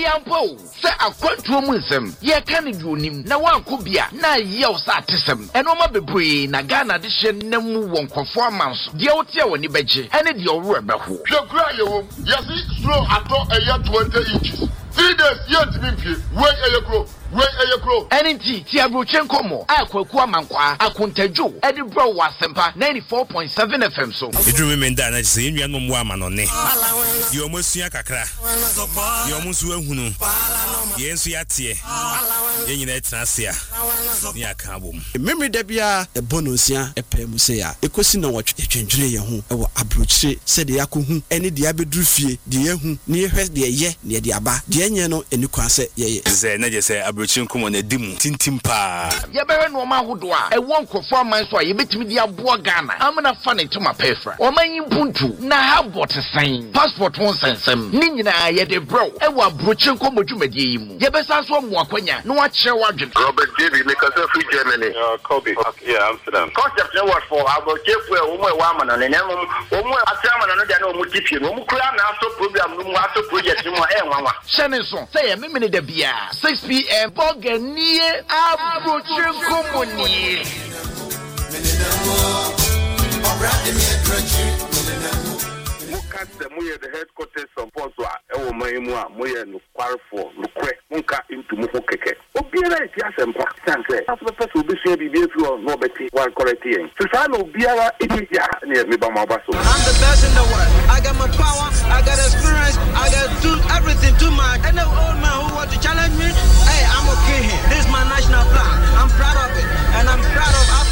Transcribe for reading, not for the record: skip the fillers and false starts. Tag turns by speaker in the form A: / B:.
A: ampo se akwantuo mu nsem ye ka ne duonim na wanko bia na yew sa atesem enoma bebree na Ghana de hye namu wonkofo amanso de wote woni beje ene de owro ebeho
B: hwekura yewom yesi slow ato eya 20 inches 3 days yet mimpie we eyekro
A: Enti ti abrochen komo akwaku amankwa akontadwo edi bro wasempa 94.7 FM so
C: edru me nda na se enua no mo amanone ye omosua kakra ye omusu ahunu ye nsu yate ye nyina etrasia ni aka abom
D: memre da bia ebonosia epem se ya ekosi na wotwe etwendwene ye ho ewo abrochire se de yakohu ene de abedru fie de yehu ne yehwe de ye ne de aba de enye no enikwa se ye
C: ze na je se abrochire komo na dimu tintim pa
A: ye bewe no ma hodo a ewo nkofo aman so a ye betimi de aboa Ghana amna fa ne toma pefra o manyi puntu na habot sign passport won sensem ni nyina ye de bro ewo abrochire komo dwumadie yi mu ye besa so mo akwanya no wa kire wadwen
B: Robert David because of Germany Kobe yeah Amsterdam concept no what for abrochire fu e wo mo e wa amana ne nemu wo mo atra amana no de na o mo tipie no mo kura na aso program no mo aso project mo e nwanwa
A: shene so say me me de bia 6 p.m. Boganie abrochire komo ni
B: the headquarters of Poswa, Ewo Maimua, Moya, no Quarfo, no Quack, Munka into Mukeke. Obiara is yes and practice. That's the person who be saying, be or no betty while correcting. Susano Biara, it is ya near me by my vessel.
E: I'm the best in the world. I got my power, I got experience, I got do everything too much. And the old man who want to challenge me, hey, I'm okay here. This is my national plan. I'm proud of it. And I'm proud of